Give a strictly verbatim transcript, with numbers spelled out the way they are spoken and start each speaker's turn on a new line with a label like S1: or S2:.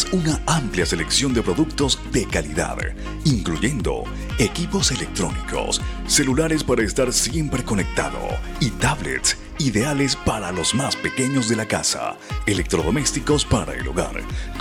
S1: una amplia selección de productos de calidad, incluyendo equipos electrónicos, celulares para estar siempre conectado y tablets ideales para los más pequeños de la casa, electrodomésticos para el hogar,